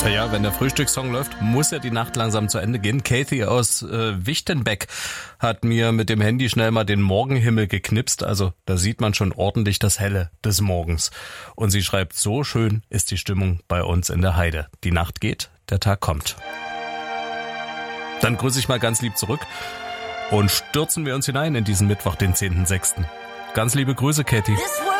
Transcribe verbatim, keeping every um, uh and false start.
Ja, wenn der Frühstückssong läuft, muss ja die Nacht langsam zu Ende gehen. Kathy aus äh, Wichtenbeck hat mir mit dem Handy schnell mal den Morgenhimmel geknipst. Also da sieht man schon ordentlich das Helle des Morgens. Und sie schreibt, so schön ist die Stimmung bei uns in der Heide. Die Nacht geht, der Tag kommt. Dann grüße ich mal ganz lieb zurück und stürzen wir uns hinein in diesen Mittwoch, den zehnten sechsten Ganz liebe Grüße, Kathy.